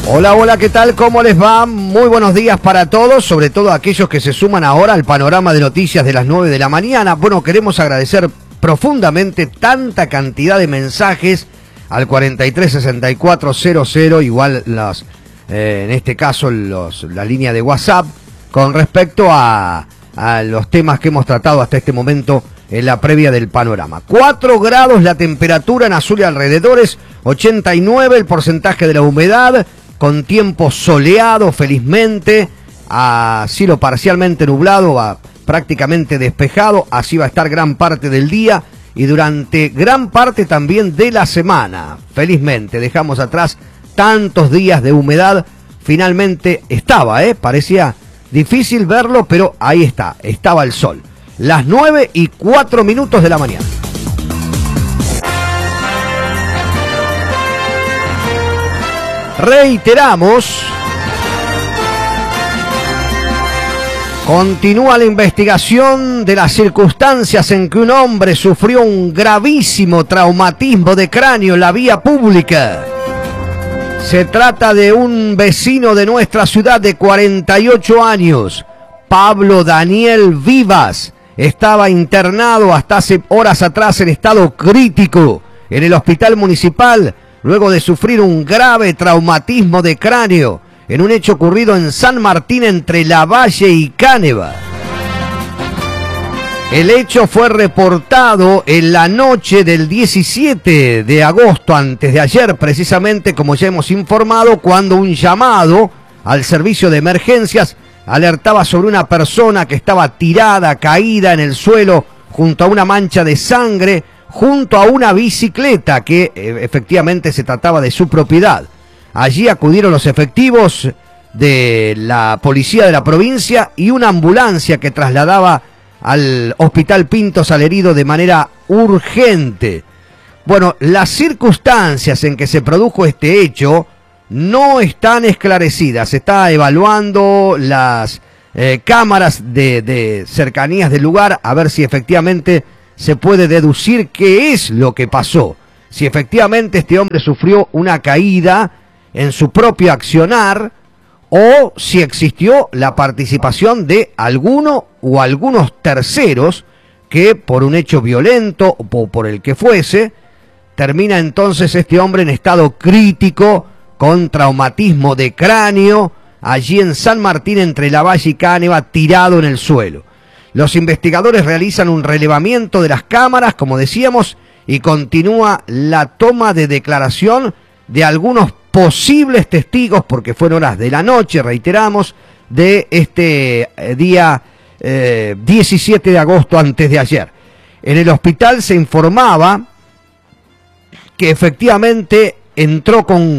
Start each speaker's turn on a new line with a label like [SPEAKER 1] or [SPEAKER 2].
[SPEAKER 1] Hola, hola, ¿qué tal? ¿Cómo les va? Muy buenos días para todos, sobre todo aquellos que se suman ahora al panorama de noticias de las 9 de la mañana. Bueno, queremos agradecer profundamente tanta cantidad de mensajes al 436400, igual las, en este caso la línea de WhatsApp, con respecto a los temas que hemos tratado hasta este momento en la previa del panorama. 4 grados la temperatura en Azul y alrededores, 89 el porcentaje de la humedad, con tiempo soleado felizmente, a cielo parcialmente nublado, prácticamente despejado, así va a estar gran parte del día y durante gran parte también de la semana. Felizmente dejamos atrás tantos días de humedad, finalmente estaba, parecía difícil verlo, pero ahí está, estaba el sol. Las 9:04 de la mañana. Reiteramos, continúa la investigación de las circunstancias en que un hombre sufrió un gravísimo traumatismo de cráneo en la vía pública. Se trata de un vecino de nuestra ciudad de 48 años, Pablo Daniel Vivas. Estaba internado hasta hace horas atrás en estado crítico en el hospital municipal, luego de sufrir un grave traumatismo de cráneo en un hecho ocurrido en San Martín entre Lavalle y Cáneva. El hecho fue reportado en la noche del 17 de agosto, antes de ayer precisamente, como ya hemos informado, cuando un llamado al servicio de emergencias alertaba sobre una persona que estaba tirada, caída en el suelo, junto a una mancha de sangre, junto a una bicicleta que efectivamente se trataba de su propiedad. Allí acudieron los efectivos de la policía de la provincia y una ambulancia que trasladaba al hospital Pintos al herido de manera urgente. Bueno, las circunstancias en que se produjo este hecho no están esclarecidas. Se está evaluando las cámaras de cercanías del lugar a ver si efectivamente se puede deducir qué es lo que pasó. Si efectivamente este hombre sufrió una caída en su propio accionar o si existió la participación de alguno o algunos terceros que por un hecho violento o por el que fuese, termina entonces este hombre en estado crítico con traumatismo de cráneo allí en San Martín entre Lavalle y Cáneva, tirado en el suelo. Los investigadores realizan un relevamiento de las cámaras, como decíamos, y continúa la toma de declaración de algunos posibles testigos, porque fueron horas de la noche, reiteramos, de este día 17 de agosto, antes de ayer. En el hospital se informaba que efectivamente entró con